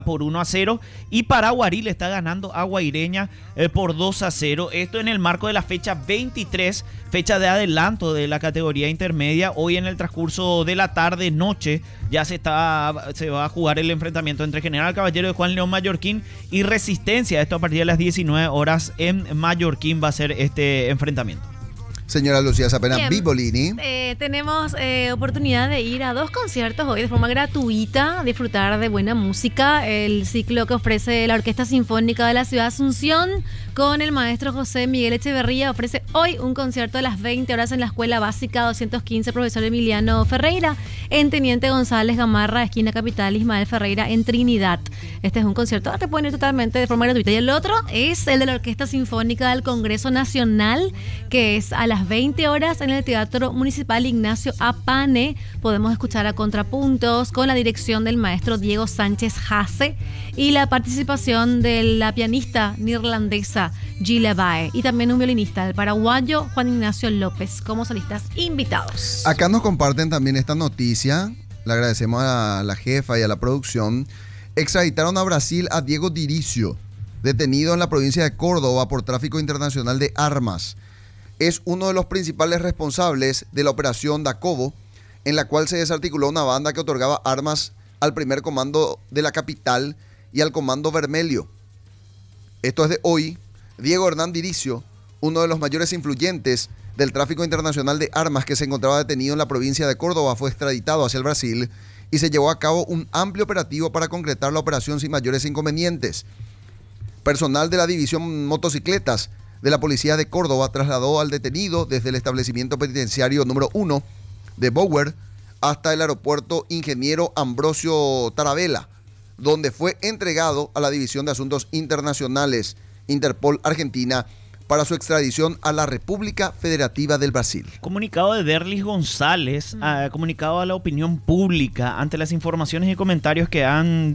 por 1-0 y Paraguarí le está ganando a Guaireña por 2-0. Esto en el marco de la fecha 23, fecha de adelanto de la categoría intermedia. Hoy en el transcurso de la tarde-noche ya se va a jugar el enfrentamiento entre General Caballero de Juan León Mallorquín y Resistencia. Esto a partir de las 19 horas en Mallorquín va a ser este enfrentamiento. Señora Lucía Zapena Bibolini. Tenemos oportunidad de ir a 2 conciertos hoy de forma gratuita, disfrutar de buena música. El ciclo que ofrece la Orquesta Sinfónica de la Ciudad de Asunción con el maestro José Miguel Echeverría ofrece hoy un concierto a las 20 horas en la Escuela Básica 215 Profesor Emiliano Ferreira en Teniente González Gamarra, esquina Capital Ismael Ferreira en Trinidad. Este es un concierto que pueden ir totalmente de forma gratuita. Y el otro es el de la Orquesta Sinfónica del Congreso Nacional, que es a las 20 horas en el Teatro Municipal Ignacio Apane. Podemos escuchar a contrapuntos con la dirección del maestro Diego Sánchez Hasse y la participación de la pianista neerlandesa Gila Bae y también un violinista, el paraguayo Juan Ignacio López, como solistas invitados. Acá nos comparten también esta noticia. Le agradecemos a la jefa y a la producción. Extraditaron a Brasil a Diego Diricio, detenido en la provincia de Córdoba por tráfico internacional de armas. Es uno de los principales responsables de la operación Dacobo, en la cual se desarticuló una banda que otorgaba armas al primer comando de la capital y al comando Vermelho. Esto es de hoy. Diego Hernán Diricio, uno de los mayores influyentes del tráfico internacional de armas que se encontraba detenido en la provincia de Córdoba, fue extraditado hacia el Brasil y se llevó a cabo un amplio operativo para concretar la operación sin mayores inconvenientes. Personal de la división motocicletas de la policía de Córdoba trasladó al detenido desde el establecimiento penitenciario número 1 de Bower hasta el aeropuerto Ingeniero Ambrosio Tarabella, donde fue entregado a la División de Asuntos Internacionales Interpol Argentina para su extradición a la República Federativa del Brasil. Comunicado de Derlis González, comunicado a la opinión pública ante las informaciones y comentarios que han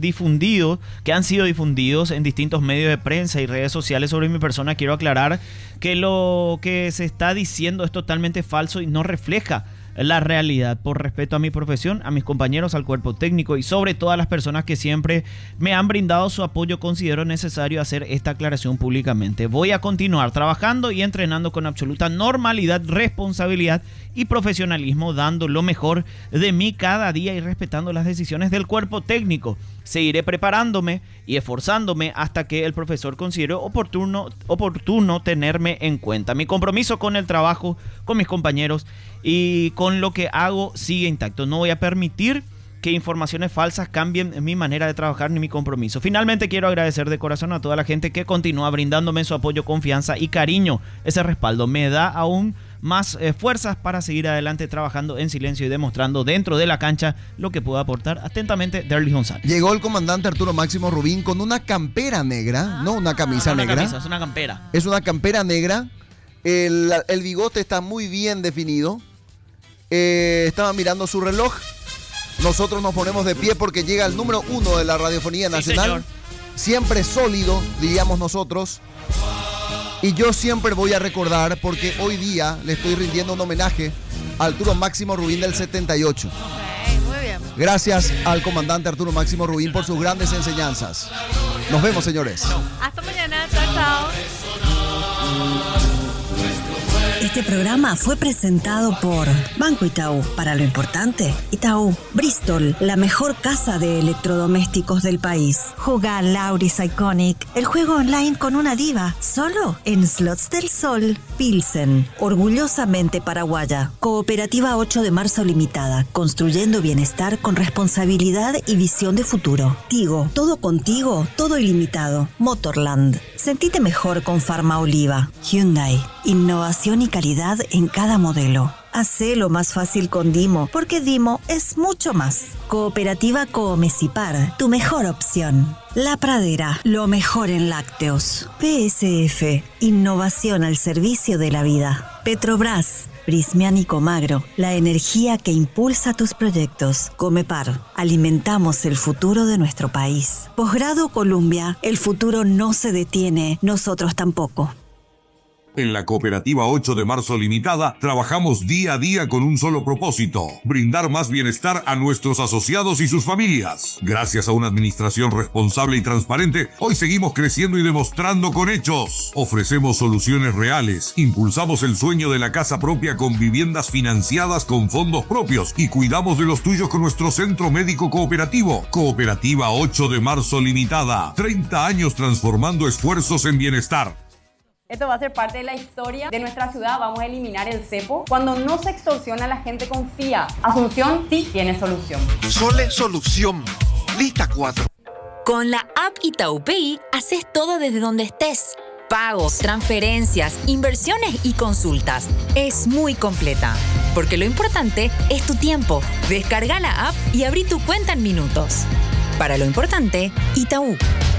sido difundidos en distintos medios de prensa y redes sociales sobre mi persona. Quiero aclarar que lo que se está diciendo es totalmente falso y no refleja la realidad. Por respeto a mi profesión, a mis compañeros, al cuerpo técnico y sobre todo a las personas que siempre me han brindado su apoyo, considero necesario hacer esta aclaración públicamente. Voy a continuar trabajando y entrenando con absoluta normalidad, responsabilidad y profesionalismo, dando lo mejor de mí cada día y respetando las decisiones del cuerpo técnico. Seguiré preparándome y esforzándome hasta que el profesor considere oportuno tenerme en cuenta. Mi compromiso con el trabajo, con mis compañeros y con lo que hago sigue intacto. No voy a permitir que informaciones falsas cambien mi manera de trabajar ni mi compromiso. Finalmente quiero agradecer de corazón a toda la gente que continúa brindándome su apoyo, confianza y cariño. Ese respaldo me da aún más fuerzas para seguir adelante trabajando en silencio y demostrando dentro de la cancha lo que puedo aportar. Atentamente, Derlis González. Llegó el comandante Arturo Máximo Rubín con una campera negra, no una camisa negra. Camisa, es una campera. Es una campera negra. El bigote está muy bien definido. Estaba mirando su reloj. Nosotros nos ponemos de pie porque llega el número 1 de la radiofonía nacional. Sí, siempre sólido, diríamos nosotros. Y yo siempre voy a recordar, porque hoy día le estoy rindiendo un homenaje a Arturo Máximo Rubín del 78. Okay, muy bien. Gracias al comandante Arturo Máximo Rubín por sus grandes enseñanzas. Nos vemos, señores. Hasta mañana. Chao, chao. Este programa fue presentado por Banco Itaú. Para lo importante, Itaú. Bristol, la mejor casa de electrodomésticos del país. Juga Lauris Iconic, el juego online con una diva, solo en Slots del Sol. Pilsen, orgullosamente paraguaya. Cooperativa 8 de marzo limitada, construyendo bienestar con responsabilidad y visión de futuro. Tigo, todo contigo, todo ilimitado. Motorland, sentite mejor con Farma Oliva. Hyundai, innovación y calidad en cada modelo. Hacelo más fácil con Dimo, porque Dimo es mucho más. Cooperativa Coomecipar, tu mejor opción. La Pradera, lo mejor en lácteos. PSF, innovación al servicio de la vida. Petrobras, Prismian y Comagro, la energía que impulsa tus proyectos. Comepar, alimentamos el futuro de nuestro país. Posgrado Columbia, el futuro no se detiene, nosotros tampoco. En la Cooperativa 8 de Marzo Limitada trabajamos día a día con un solo propósito: brindar más bienestar a nuestros asociados y sus familias. Gracias a una administración responsable y transparente, hoy seguimos creciendo y demostrando con hechos. Ofrecemos soluciones reales, impulsamos el sueño de la casa propia con viviendas financiadas con fondos propios y cuidamos de los tuyos con nuestro centro médico cooperativo. Cooperativa 8 de Marzo Limitada, 30 años transformando esfuerzos en bienestar. Esto va a ser parte de la historia de nuestra ciudad. Vamos a eliminar el cepo. Cuando no se extorsiona, la gente confía. Asunción sí tiene solución. Sole Solución. Lista 4. Con la app Itaú Pay, haces todo desde donde estés. Pagos, transferencias, inversiones y consultas. Es muy completa. Porque lo importante es tu tiempo. Descarga la app y abrí tu cuenta en minutos. Para lo importante, Itaú.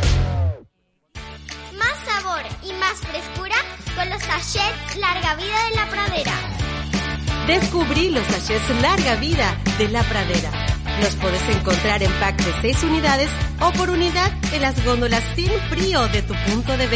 Y más frescura con los sachets Larga Vida de La Pradera. Descubrí los sachets Larga Vida de La Pradera. Los podés encontrar en pack de 6 unidades o por unidad en las góndolas sin frío de tu punto de venta.